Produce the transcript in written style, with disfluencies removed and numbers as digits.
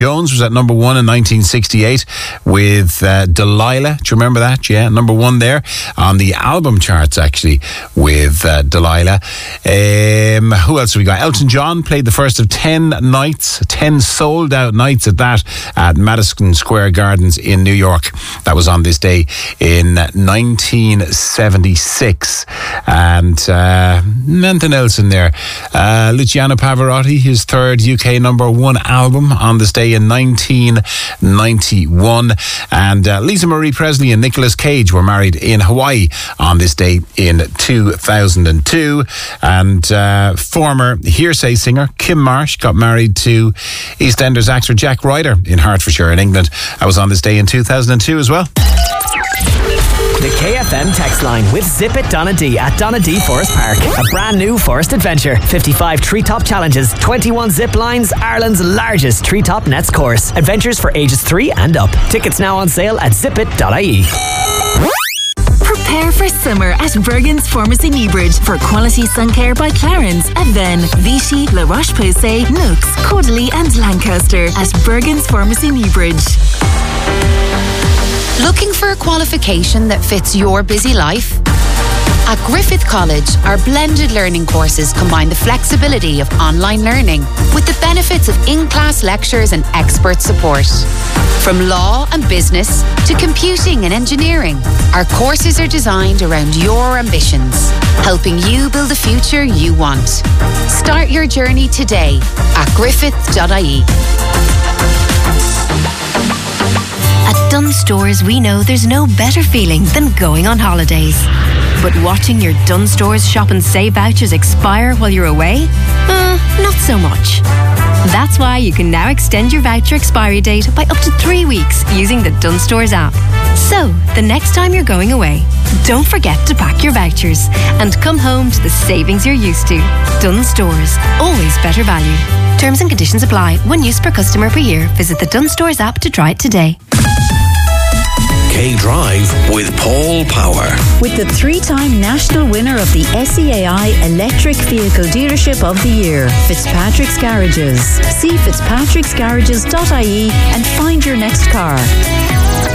Jones was at number 1 in 1968 with Delilah. Do you remember that? Yeah, number 1 there on the album charts, actually, with Delilah. Who else have we got? Elton John played the first of 10 nights, 10 sold out nights at that, at Madison Square Gardens in New York. That was on this day in 1976. And nothing else in there. Luciano Pavarotti, his third UK number 1 album on this day in 1991. And Lisa Marie Presley and Nicolas Cage were married in Hawaii on this day in 2002. And former Hearsay singer Kim Marsh got married to EastEnders actor Jack Ryder in Hertfordshire in England. That was on this day in 2002 as well. The KFM text line with Zip It Donna D at Donna D Forest Park. A brand new forest adventure. 55 treetop challenges, 21 zip lines, Ireland's largest treetop nets course. Adventures for ages 3 and up. Tickets now on sale at zipit.ie. Prepare for summer at Bergen's Pharmacy Newbridge for quality sun care by Clarins, Aven, Vichy, La Roche-Posay, Nooks, Caudalie and Lancaster at Bergen's Pharmacy Newbridge. Looking for a qualification that fits your busy life? At Griffith College, our blended learning courses combine the flexibility of online learning with the benefits of in-class lectures and expert support. From law and business to computing and engineering, our courses are designed around your ambitions, helping you build the future you want. Start your journey today at griffith.ie. At Dunnes Stores, we know there's no better feeling than going on holidays. But watching your Dunnes Stores shop and save vouchers expire while you're away? Not so much. That's why you can now extend your voucher expiry date by up to 3 weeks using the Dunnes Stores app. So, the next time you're going away, don't forget to pack your vouchers and come home to the savings you're used to. Dunnes Stores, always better value. Terms and conditions apply. 1 use per customer per year. Visit the Dunnes Stores app to try it today. K-Drive with Paul Power. With the 3-time national winner of the SEAI Electric Vehicle Dealership of the Year, Fitzpatrick's Garages. See fitzpatricksgarages.ie and find your next car.